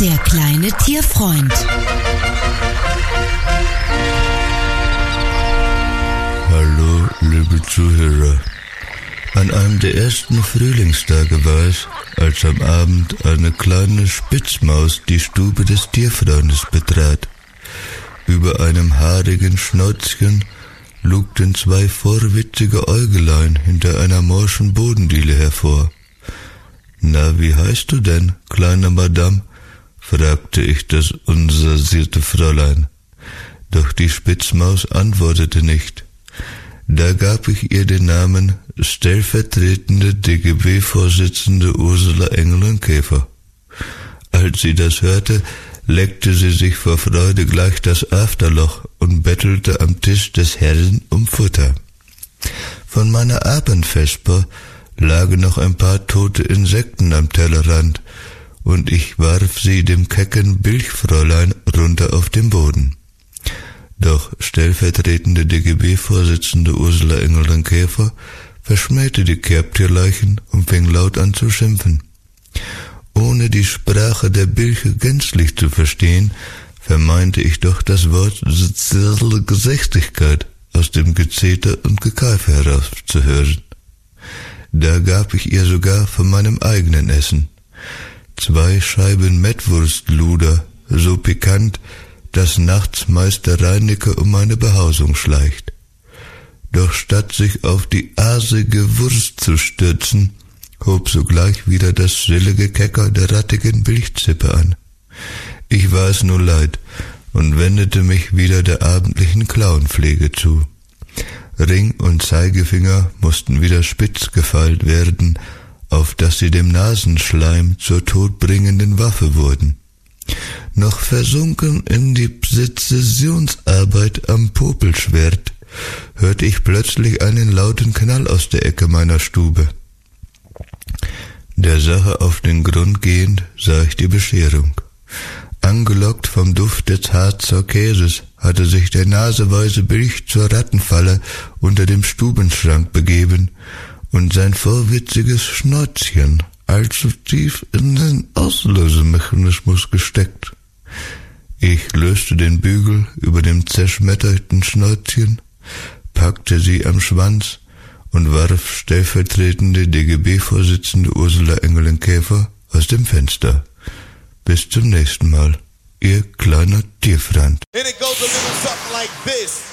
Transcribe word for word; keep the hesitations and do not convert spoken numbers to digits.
Der kleine Tierfreund. Hallo, liebe Zuhörer. An einem der ersten Frühlingstage war es, als am Abend eine kleine Spitzmaus die Stube des Tierfreundes betrat. Über einem haarigen Schnäuzchen lugten zwei vorwitzige Äugelein hinter einer morschen Bodendiele hervor. »Na, wie heißt du denn, kleine Madame?« fragte ich das unsensierte Fräulein. Doch die Spitzmaus antwortete nicht. Da gab ich ihr den Namen stellvertretende D G B-Vorsitzende Ursula Engeln-Käfer. Als sie das hörte, leckte sie sich vor Freude gleich das Afterloch und bettelte am Tisch des Herrn um Futter. Von meiner Abendvesper lagen noch ein paar tote Insekten am Tellerrand, und ich warf sie dem kecken Bilchfräulein runter auf den Boden. Doch stellvertretende D G B-Vorsitzende Ursula Engeln-Käfer verschmähte die Kerbtierleichen und fing laut an zu schimpfen. Ohne die Sprache der Bilche gänzlich zu verstehen, vermeinte ich doch das Wort soziale Gesächtigkeit aus dem Gezeter und Gekeife herauszuhören. Da gab ich ihr sogar von meinem eigenen Essen. Zwei Scheiben Mettwurstluder, so pikant, dass nachts Meister Reinecke um meine Behausung schleicht. Doch statt sich auf die aasige Wurst zu stürzen, hob sogleich wieder das schrille Gekecker der rattigen Bilchzippe an. Ich war es nur leid und wendete mich wieder der abendlichen Klauenpflege zu. Ring und Zeigefinger mussten wieder spitz gefeilt werden, auf dass sie dem Nasenschleim zur todbringenden Waffe wurden. Noch versunken in die Präzisionsarbeit am Popelschwert, hörte ich plötzlich einen lauten Knall aus der Ecke meiner Stube. Der Sache auf den Grund gehend sah ich die Bescherung. Angelockt vom Duft des Harzer Käses hatte sich der naseweise Bilch zur Rattenfalle unter dem Stubenschrank begeben und sein vorwitziges Schnäuzchen allzu tief in den Auslösemechanismus gesteckt. Ich löste den Bügel über dem zerschmetterten Schnäuzchen, packte sie am Schwanz und warf stellvertretende D G B-Vorsitzende Ursula Engeln-Käfer aus dem Fenster. Bis zum nächsten Mal, Ihr kleiner Tierfreund. And it goes a little something like this.